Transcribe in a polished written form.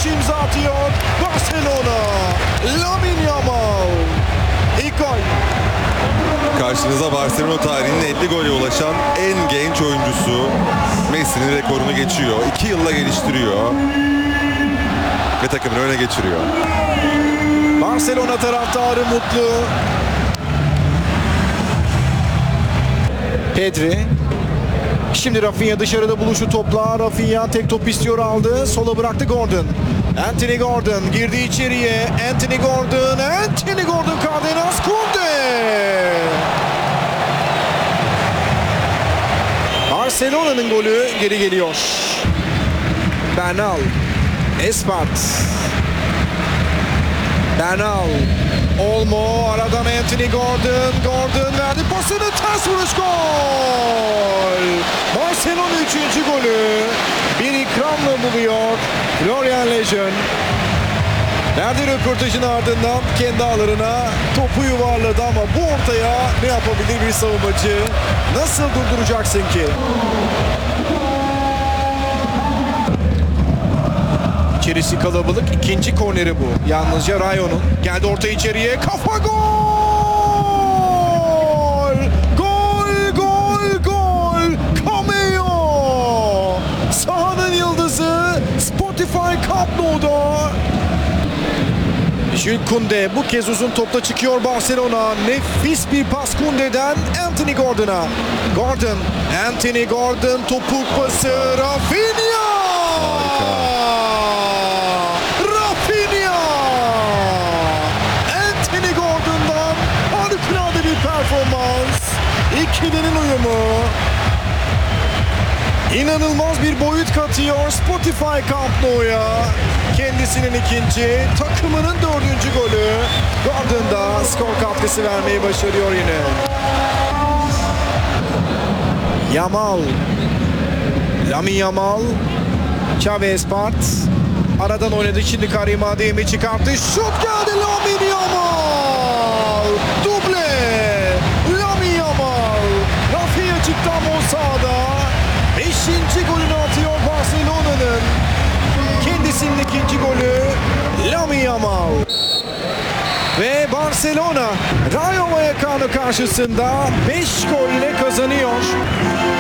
kurtarışı imza atıyor Barcelona. Lamine Yamal. İlk gol. Karşınıza Barcelona tarihinin 50 gole ulaşan en genç oyuncusu. Messi'nin rekorunu geçiyor. 2 yılla geliştiriyor. Ve takımını öne geçiriyor. Barcelona taraftarı mutlu. Pedri. Şimdi Rafinha dışarıda buluşu topla. Rafinha tek top istiyor, aldı. Sola bıraktı Gordon. Anthony Gordon girdi içeriye. Anthony Gordon. Cardenas Kunde. Barcelona'nın golü geri geliyor. Bernal. Espart. Bernal. Olmo aradan Anthony Gordon. Gordon verdi pasını, ters vuruş, gol. Barcelona 3. golü bir ikramla buluyor Florian Lejeune. Verdiği röportajın ardından kendi ağlarına topu yuvarladı ama bu ortaya ne yapabilir bir savunmacı? Nasıl durduracaksın ki? İçerisi kalabalık. İkinci korneri bu. Yalnızca Rayon'un. Geldi orta içeriye. Kafa, gol! Gol! Cameo! Sahanın yıldızı Spotify Camp Nou'da. Jules Koundé bu kez uzun topla çıkıyor Barcelona. Nefis bir pas Koundé'den Anthony Gordon'a. Anthony Gordon topuk pası. Rafinha! Anthony Gordon'dan harikulade bir performans. İkilinin uyumu İnanılmaz bir boyut katıyor Spotify Camp Nou'ya. Kendisinin ikinci, takımının 4. golü. Gordon da skor katkısı vermeyi başarıyor yine. Yamal. Lamine Yamal. Xavi Espart. Aradan oynadı, şimdi Karim Adeyemi çıkarttı. Şut geldi, Lamine Yamal. Duble. Lamine Yamal. Rafinha çıktı ama o sahada. 5. golünü atıyor Barcelona'nın. Kendisinin 2. golü Lamine Yamal. Ve Barcelona Rayo Vallecano karşısında 5 golle kazanıyor.